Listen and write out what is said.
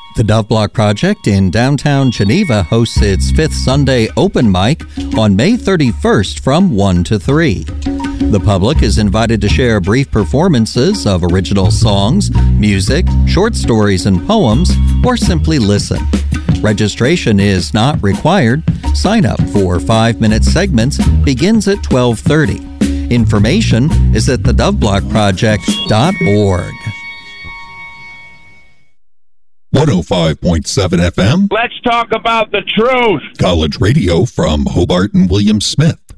The Dove Block Project in downtown Geneva hosts its fifth Sunday open mic on May 31st from 1 to 3. The public is invited to share brief performances of original songs, music, short stories, and poems, or simply listen. Registration is not required. Sign up for 5-minute segments begins at 12:30. Information is at thedoveblockproject.org. 105.7 FM. Let's talk about the truth. College radio from Hobart and William Smith.